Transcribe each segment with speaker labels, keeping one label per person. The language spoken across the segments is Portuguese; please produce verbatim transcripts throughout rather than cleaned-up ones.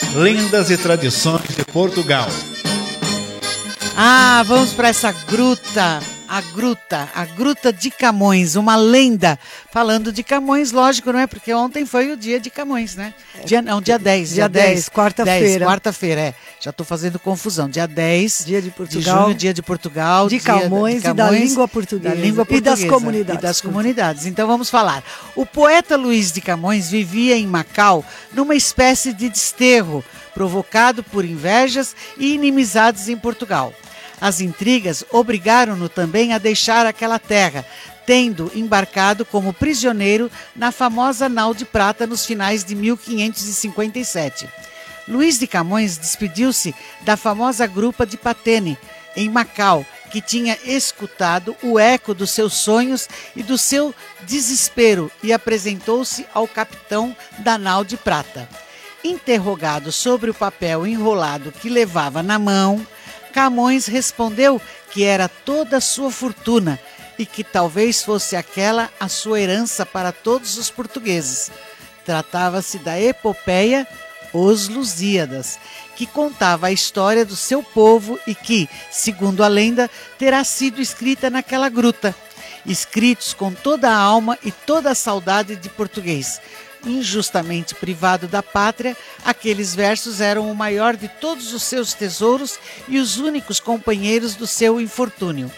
Speaker 1: Lendas e tradições de Portugal.
Speaker 2: Ah, vamos para essa gruta, a gruta, a Gruta de Camões, uma lenda. Falando de Camões, lógico, não é? Porque ontem foi o dia de Camões, né? Dia, não, dia dez.
Speaker 3: Dia dez, quarta-feira.
Speaker 2: Quarta-feira, é. Já estou fazendo confusão. Dia dez
Speaker 3: dia de Portugal,
Speaker 2: de junho, dia de Portugal.
Speaker 3: De
Speaker 2: dia
Speaker 3: Camões,
Speaker 2: de Camões
Speaker 3: e da língua portuguesa.
Speaker 2: Da língua portuguesa.
Speaker 3: E das comunidades.
Speaker 2: E das comunidades. Então vamos falar. O poeta Luís de Camões vivia em Macau numa espécie de desterro, provocado por invejas e inimizades em Portugal. As intrigas obrigaram-no também a deixar aquela terra, tendo embarcado como prisioneiro na famosa nau de prata nos finais de mil quinhentos e cinquenta e sete. Luís de Camões despediu-se da famosa grupa de Patene, em Macau, que tinha escutado o eco dos seus sonhos e do seu desespero, e apresentou-se ao capitão da nau de prata. Interrogado sobre o papel enrolado que levava na mão, Camões respondeu que era toda a sua fortuna e que talvez fosse aquela a sua herança para todos os portugueses. Tratava-se da epopeia Os Lusíadas, que contava a história do seu povo e que, segundo a lenda, terá sido escrita naquela gruta, escritos com toda a alma e toda a saudade de português. Injustamente privado da pátria, aqueles versos eram o maior de todos os seus tesouros e os únicos companheiros do seu infortúnio.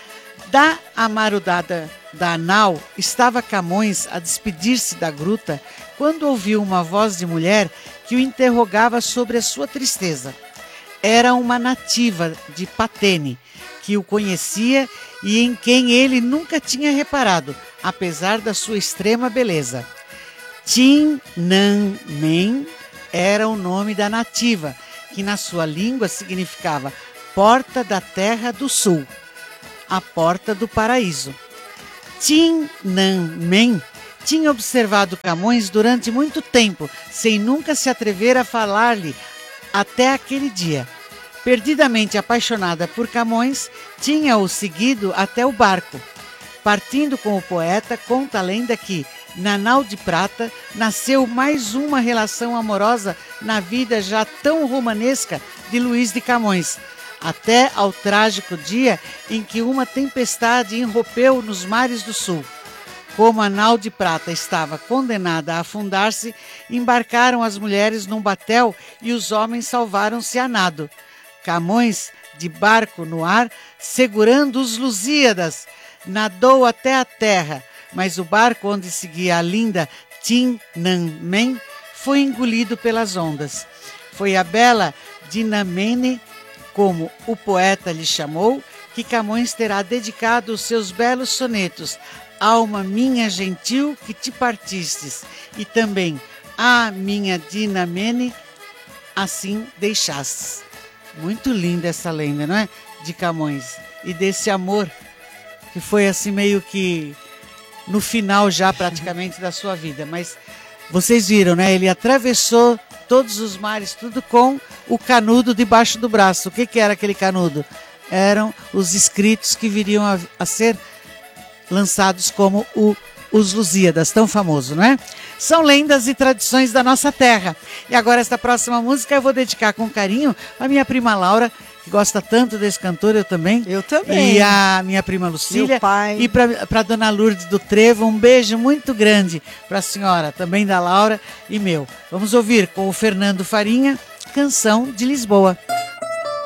Speaker 2: Da amarudada da nau, estava Camões a despedir-se da gruta quando ouviu uma voz de mulher que o interrogava sobre a sua tristeza. Era uma nativa de Patene, que o conhecia e em quem ele nunca tinha reparado, apesar da sua extrema beleza. Tin Nan Men era o nome da nativa, que na sua língua significava Porta da Terra do Sul, a Porta do Paraíso. Tin Nan Men tinha observado Camões durante muito tempo, sem nunca se atrever a falar-lhe até aquele dia. Perdidamente apaixonada por Camões, tinha-o seguido até o barco. Partindo com o poeta, conta a lenda que, na nau de prata, nasceu mais uma relação amorosa na vida já tão romanesca de Luís de Camões, até ao trágico dia em que uma tempestade irrompeu nos mares do sul. Como a nau de prata estava condenada a afundar-se, embarcaram as mulheres num batel e os homens salvaram-se a nado. Camões, de barco no ar, segurando os Lusíadas, nadou até a terra, mas o barco onde seguia a linda Tin Nan Men foi engolido pelas ondas. Foi a bela Dinamene, como o poeta lhe chamou, que Camões terá dedicado os seus belos sonetos Alma minha gentil que te partistes e também A minha Dinamene assim deixastes. Muito linda essa lenda, não é? De Camões e desse amor que foi assim meio que no final já praticamente da sua vida, mas vocês viram, né? Ele atravessou todos os mares, tudo com o canudo debaixo do braço. O que que era aquele canudo? Eram os escritos que viriam a, a ser lançados como o, os Lusíadas, tão famoso, não é? São lendas e tradições da nossa terra. E agora esta próxima música eu vou dedicar com carinho à minha prima Laura, que gosta tanto desse cantor, eu também.
Speaker 3: Eu também.
Speaker 2: E a minha prima Lucília.
Speaker 3: Meu pai.
Speaker 2: E para dona Lourdes do Trevo, um beijo muito grande para a senhora, também da Laura e meu. Vamos ouvir com o Fernando Farinha, Canção de Lisboa.